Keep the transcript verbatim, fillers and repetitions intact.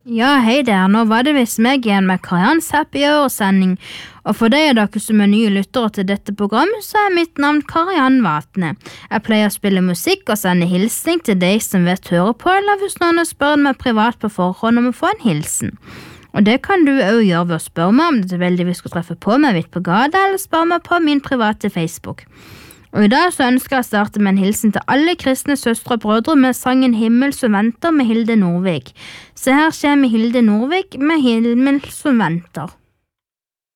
Ja, hei der, nå var det visst meg igjen med Karians Happy Hour-sending, og for de av dere som er nye lyttere til dette programmet, så er mitt navn Kariann Vatne. Jeg pleier å spille musikk og sende hilsning til de som vet høre på, eller hvis noen spør meg privat på forhånd om å få en hilsen. Og det kan du også gjøre ved å spørre meg om det tilfeldigvis skulle treffe på meg midt på gata, eller spørre meg på min private Facebook. Og i dag så ønsker jeg å starte med en hilsen til alle kristne søstre og brødre med sangen Himmel som venter med Hilde Nordvik. Så her kommer Hilde Nordvik med Himmel som venter.